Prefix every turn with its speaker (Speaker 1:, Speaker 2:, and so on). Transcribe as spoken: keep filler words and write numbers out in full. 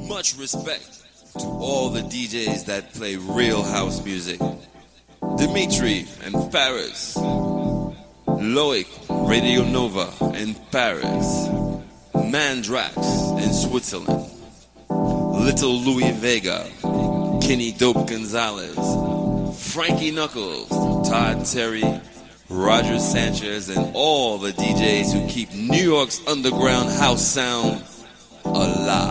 Speaker 1: Much respect to all the D Js that play real house music. Dimitri and Paris. Loic, Radio Nova in Paris. Mandrax in Switzerland. Little Louis Vega. Kenny Dope Gonzalez. Frankie Knuckles. Todd Terry. Roger Sanchez and all the D Js who keep New York's underground house sound alive.